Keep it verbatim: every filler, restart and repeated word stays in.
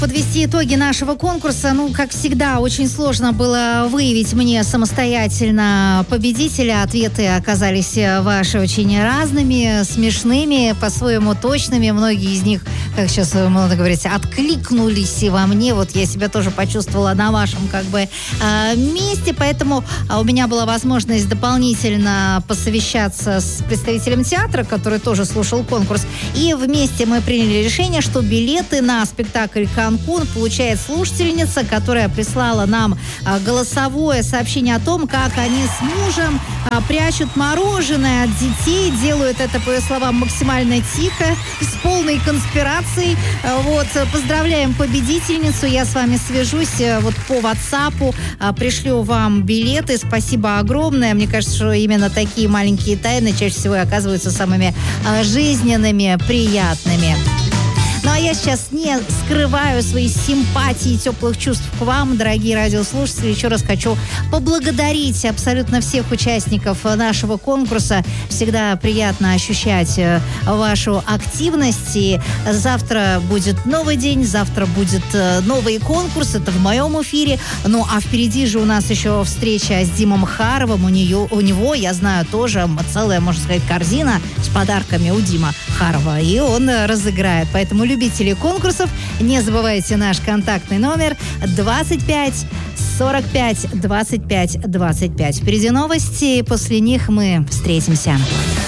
подвести итоги нашего конкурса. Ну, как всегда, очень сложно было выявить мне самостоятельно победителя. Ответы оказались ваши очень разными, смешными, по-своему точными. Многие из них, как сейчас можно говорить, откликнулись во мне. Вот я себя тоже почувствовала на вашем как бы месте. Поэтому у меня была возможность дополнительно посовещаться с представителем театра, который тоже слушал конкурс. И вместе мы приняли решение, что билеты на спектакль «Канкун» получает слушательница, которая прислала нам а, голосовое сообщение о том, как они с мужем а, прячут мороженое от детей, делают это, по ее словам, максимально тихо, с полной конспирацией. А, вот, поздравляем победительницу, я с вами свяжусь а, вот по WhatsApp, а, пришлю вам билеты, спасибо огромное. Мне кажется, что именно такие маленькие тайны чаще всего и оказываются самыми а, жизненными, приятными. Ну, а я сейчас не скрываю свои симпатии и теплых чувств к вам, дорогие радиослушатели. Еще раз хочу поблагодарить абсолютно всех участников нашего конкурса. Всегда приятно ощущать вашу активность. И завтра будет новый день, завтра будет новый конкурс. Это в моем эфире. Ну, а впереди же у нас еще встреча с Димом Харовым. У, нее, у него, я знаю, тоже целая, можно сказать, корзина с подарками у Дима Харова. И он разыграет. Поэтому любители конкурсов, не забывайте наш контактный номер двадцать пять сорок пять двадцать пять двадцать пять. Впереди новости, после них мы встретимся.